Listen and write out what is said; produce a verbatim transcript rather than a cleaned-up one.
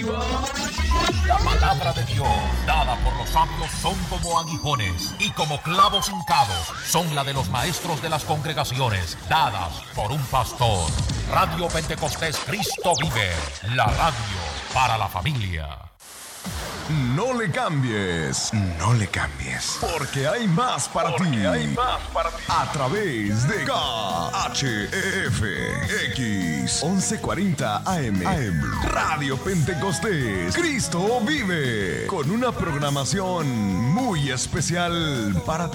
La palabra de Dios, dada por los sabios, son como aguijones y como clavos hincados, son la de los maestros de las congregaciones, dadas por un pastor. Radio Pentecostés Cristo Vive, la radio para la familia. No le cambies, no le cambies, porque hay más para Porque ti. hay más para ti. A través de K H F X once cuarenta A M, Radio Pentecostés Cristo Vive, con una programación muy especial para ti.